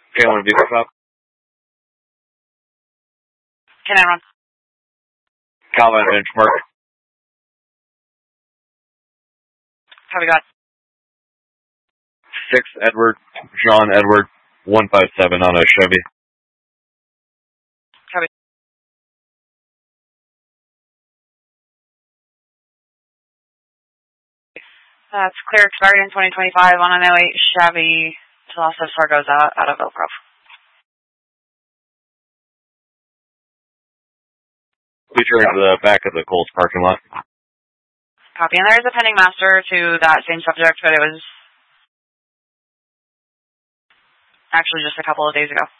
K1 vehicle stop. Can I run? Calvin benchmark. How we got? 6 Edward, John Edward, 157 on a Chevy. Copy. That's clear, expired in 2025 on an 08 Chevy to Los Fargo's out of Oak Grove. Please turn to the back of the Kohl's parking lot. Copy. And there is a pending master to that same subject, but it was actually just a couple of days ago.